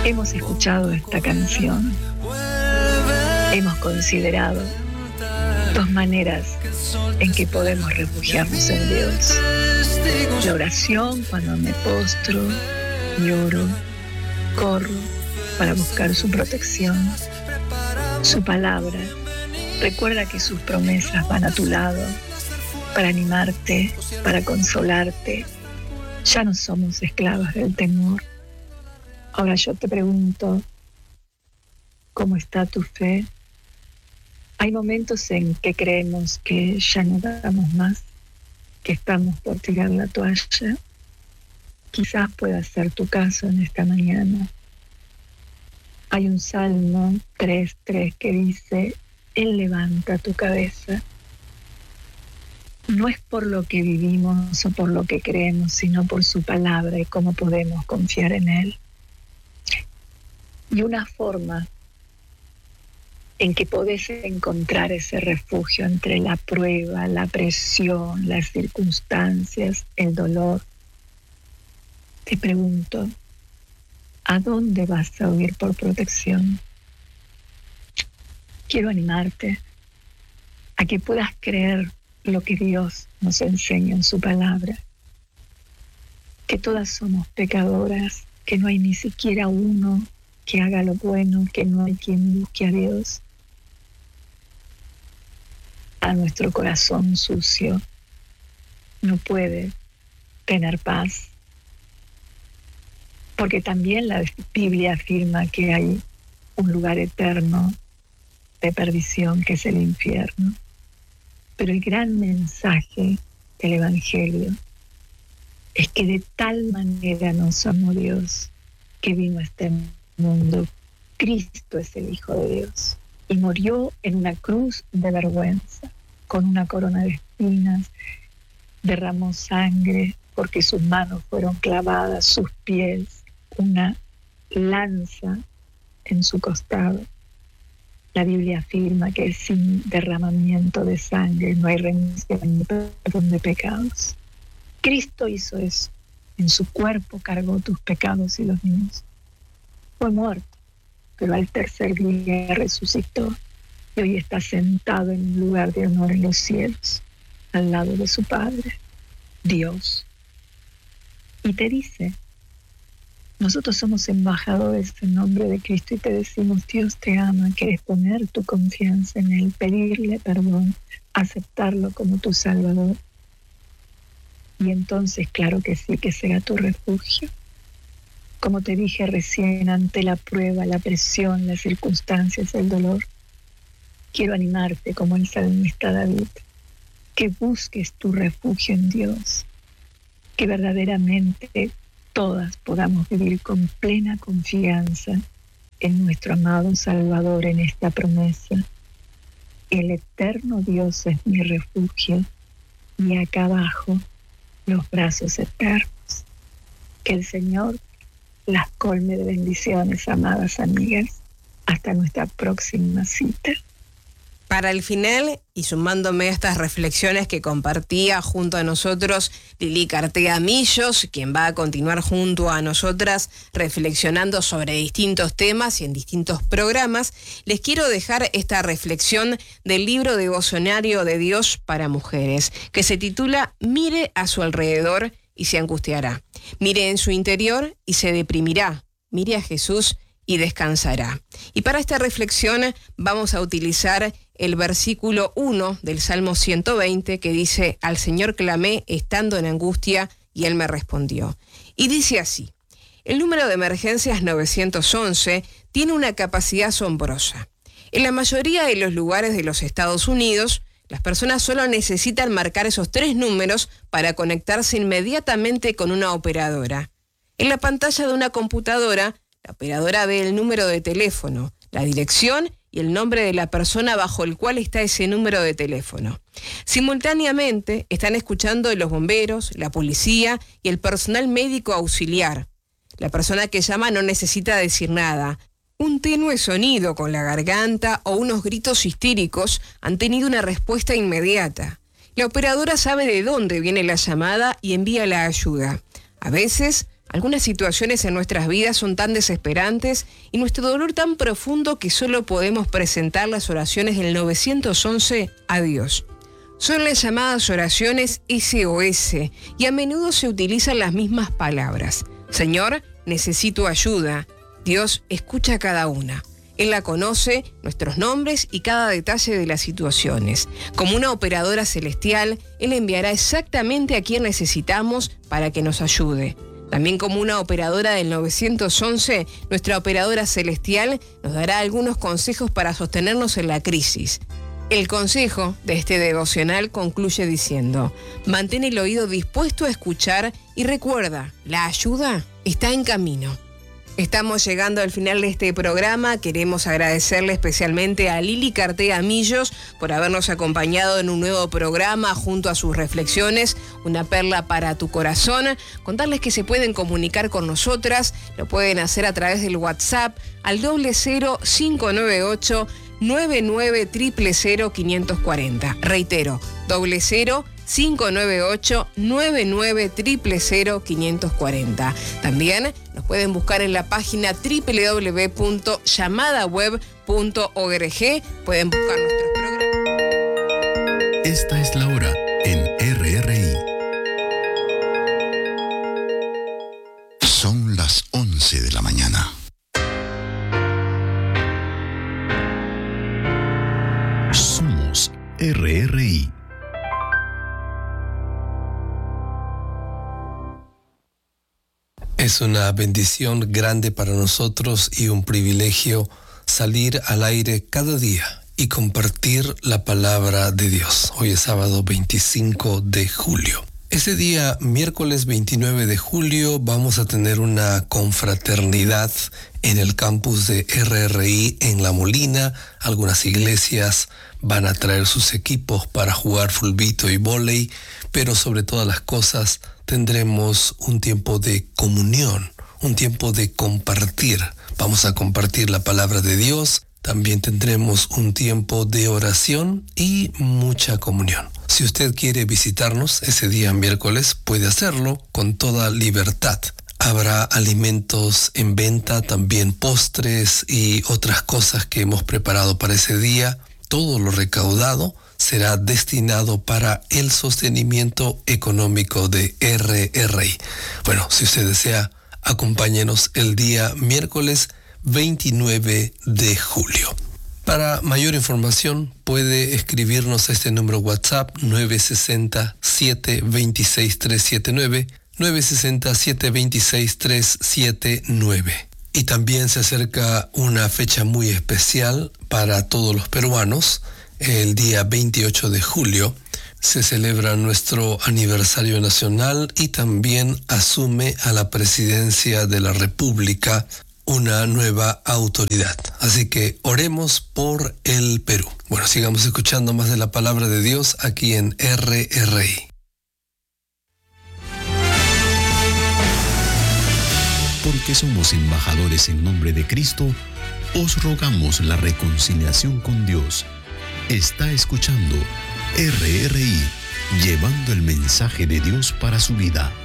Hemos escuchado esta canción. Hemos considerado dos maneras en que podemos refugiarnos en Dios. La oración, cuando me postro, lloro, corro para buscar su protección. Su palabra, recuerda que sus promesas van a tu lado para animarte, para consolarte. Ya no somos esclavas del temor. Ahora yo te pregunto, ¿cómo está tu fe? Hay momentos en que creemos que ya no damos más, que estamos por tirar la toalla. Quizás pueda ser tu caso en esta mañana. Hay un Salmo 3:3 que dice: Él levanta tu cabeza. No es por lo que vivimos o por lo que creemos, sino por su palabra y cómo podemos confiar en Él. Y una forma en que podés encontrar ese refugio entre la prueba, la presión, las circunstancias, el dolor. Te pregunto, ¿a dónde vas a huir por protección? Quiero animarte a que puedas creer lo que Dios nos enseña en su palabra, que todas somos pecadoras, que no hay ni siquiera uno que haga lo bueno, que no hay quien busque a Dios. A nuestro corazón sucio no puede tener paz, porque también la Biblia afirma que hay un lugar eterno de perdición que es el infierno. Pero el gran mensaje del Evangelio es que de tal manera nos amó Dios que vino a este mundo. Cristo es el Hijo de Dios y murió en una cruz de vergüenza, con una corona de espinas, derramó sangre porque sus manos fueron clavadas, sus pies, una lanza en su costado. La Biblia afirma que sin derramamiento de sangre no hay remisión ni perdón de pecados. Cristo hizo eso. En su cuerpo cargó tus pecados y los míos. Fue muerto, pero al tercer día resucitó y hoy está sentado en un lugar de honor en los cielos, al lado de su Padre, Dios. Y te dice: nosotros somos embajadores en nombre de Cristo y te decimos: Dios te ama, quieres poner tu confianza en Él, pedirle perdón, aceptarlo como tu Salvador. Y entonces, claro que sí, que será tu refugio. Como te dije recién, ante la prueba, la presión, las circunstancias, el dolor, quiero animarte como el salmista David, que busques tu refugio en Dios, que verdaderamente todas podamos vivir con plena confianza en nuestro amado Salvador, en esta promesa. El eterno Dios es mi refugio y acá abajo los brazos eternos. Que el Señor las colme de bendiciones, amadas amigas. Hasta nuestra próxima cita. Para el final, y sumándome a estas reflexiones que compartía junto a nosotros Lili Cartea Millos, quien va a continuar junto a nosotras reflexionando sobre distintos temas y en distintos programas, les quiero dejar esta reflexión del libro devocionario de Dios para mujeres, que se titula Mire a su alrededor y se angustiará. Mire en su interior y se deprimirá. Mire a Jesús y descansará. Y para esta reflexión vamos a utilizar el versículo 1 del Salmo 120 que dice: al Señor clamé estando en angustia y Él me respondió. Y dice así: el número de emergencias 911 tiene una capacidad asombrosa. En la mayoría de los lugares de los Estados Unidos, las personas solo necesitan marcar esos 3 números para conectarse inmediatamente con una operadora. En la pantalla de una computadora, la operadora ve el número de teléfono, la dirección y el nombre de la persona bajo el cual está ese número de teléfono. Simultáneamente están escuchando los bomberos, la policía y el personal médico auxiliar. La persona que llama no necesita decir nada. Un tenue sonido con la garganta o unos gritos histéricos han tenido una respuesta inmediata. La operadora sabe de dónde viene la llamada y envía la ayuda. A veces Algunas situaciones en nuestras vidas son tan desesperantes y nuestro dolor tan profundo que solo podemos presentar las oraciones del 911 a Dios. Son las llamadas oraciones SOS y a menudo se utilizan las mismas palabras. Señor, necesito ayuda. Dios escucha cada una. Él la conoce, nuestros nombres y cada detalle de las situaciones. Como una operadora celestial, Él enviará exactamente a quien necesitamos para que nos ayude. También como una operadora del 911, nuestra operadora celestial nos dará algunos consejos para sostenernos en la crisis. El consejo de este devocional concluye diciendo: mantén el oído dispuesto a escuchar y recuerda, la ayuda está en camino. Estamos llegando al final de este programa. Queremos agradecerle especialmente a Lili Cartea Millos por habernos acompañado en un nuevo programa junto a sus reflexiones, una perla para tu corazón. Contarles que se pueden comunicar con nosotras, lo pueden hacer a través del WhatsApp al 00598 99 000 540. Reitero, 00598 99 000 540. También nos pueden buscar en la página www.llamadaweb.org. Pueden buscar nuestros programas. Esta es la hora en RRI. Son las 11 de la mañana. Somos RRI. Es una bendición grande para nosotros y un privilegio salir al aire cada día y compartir la palabra de Dios. Hoy es sábado 25 de julio. Ese día, miércoles 29 de julio, vamos a tener una confraternidad en el campus de RRI en La Molina. Algunas iglesias van a traer sus equipos para jugar fulbito y vóley, pero sobre todas las cosas tendremos un tiempo de comunión, un tiempo de compartir. Vamos a compartir la palabra de Dios. También tendremos un tiempo de oración y mucha comunión. Si usted quiere visitarnos ese día miércoles, puede hacerlo con toda libertad. Habrá alimentos en venta, también postres y otras cosas que hemos preparado para ese día. Todo lo recaudado será destinado para el sostenimiento económico de RRI. Bueno, si usted desea, acompáñenos el día miércoles 29 de julio. Para mayor información puede escribirnos a este número WhatsApp 960-726-379, 960-726-379. Y también se acerca una fecha muy especial para todos los peruanos. El día 28 de julio se celebra nuestro aniversario nacional y también asume a la presidencia de la República una nueva autoridad. Así que oremos por el Perú. Bueno, sigamos escuchando más de la palabra de Dios aquí en RRI. Porque somos embajadores en nombre de Cristo, os rogamos la reconciliación con Dios. Está escuchando RRI, llevando el mensaje de Dios para su vida.